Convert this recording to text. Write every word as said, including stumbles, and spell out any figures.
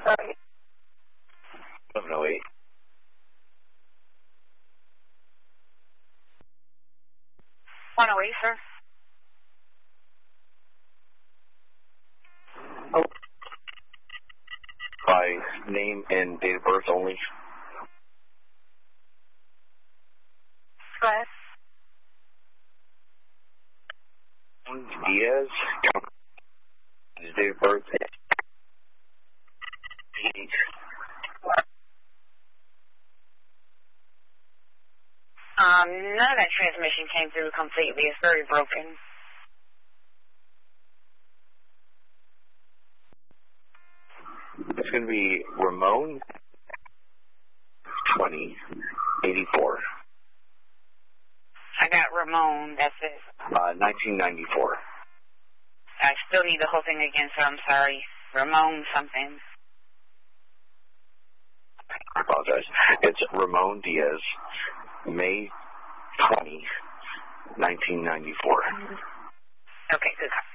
sorry. eleven oh eight. one oh eight, sir. Oh. By name and date of birth only. Go ahead. Diaz. His date of birth. Um, none of that transmission came through completely. It's very broken. It's going to be Ramon twenty eighty-four. I got Ramon, that's it. Uh, nineteen ninety-four. I still need the whole thing again, sir. I'm sorry. Ramon something. I apologize. It's Ramon Diaz, May twentieth, nineteen ninety-four. Okay, good.